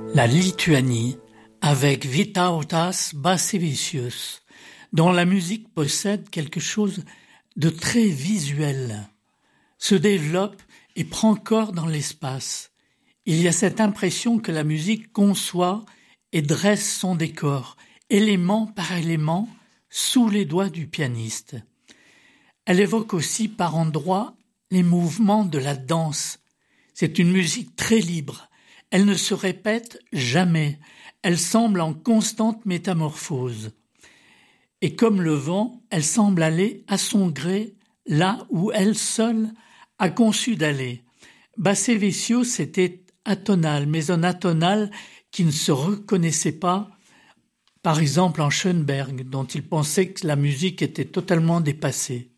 La Lituanie, avec Vytautas Bacevičius, dont la musique possède quelque chose de très visuel, se développe et prend corps dans l'espace. Il y a cette impression que la musique conçoit et dresse son décor, élément par élément, sous les doigts du pianiste. Elle évoque aussi par endroits les mouvements de la danse. C'est une musique très libre. Elle ne se répète jamais. Elle semble en constante métamorphose. Et comme le vent, elle semble aller à son gré là où elle seule a conçu d'aller. Bacevičius était atonal, mais un atonal qui ne se reconnaissait pas, par exemple en Schoenberg, dont il pensait que la musique était totalement dépassée.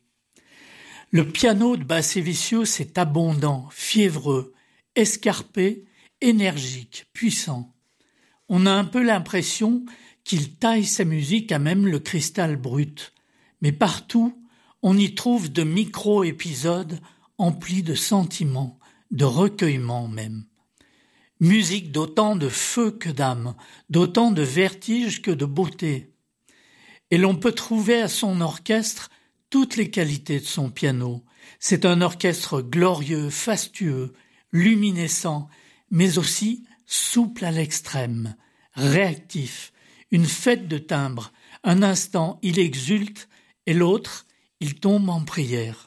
Le piano de Bacevičius est abondant, fiévreux, escarpé, énergique, puissant. On a un peu l'impression qu'il taille sa musique à même le cristal brut, mais partout, on y trouve de micro-épisodes emplis de sentiments, de recueillement même. Musique d'autant de feu que d'âme, d'autant de vertige que de beauté. Et l'on peut trouver à son orchestre toutes les qualités de son piano. C'est un orchestre glorieux, fastueux, luminescent, mais aussi souple à l'extrême, réactif, une fête de timbres. Un instant, il exulte et l'autre, il tombe en prière.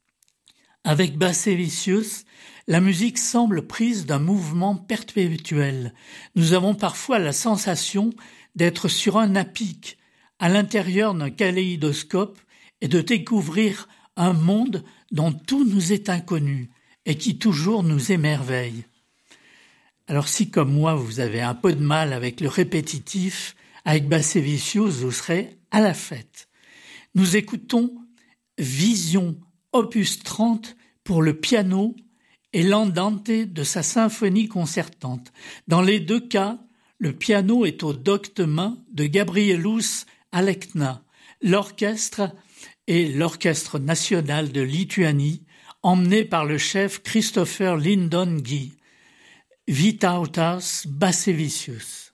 Avec Bacevičius, la musique semble prise d'un mouvement perpétuel. Nous avons parfois la sensation d'être sur un à-pic, à l'intérieur d'un kaléidoscope, et de découvrir un monde dont tout nous est inconnu et qui toujours nous émerveille. Alors si, comme moi, vous avez un peu de mal avec le répétitif, avec Bacevičius, vous serez à la fête. Nous écoutons Vision, opus 30 pour le piano et l'andante de sa symphonie concertante. Dans les deux cas, le piano est au docte main de Gabrielius Alekna. L'orchestre est l'Orchestre national de Lituanie, emmené par le chef Christopher Lindon-Guy. Vytautas Bacevičius.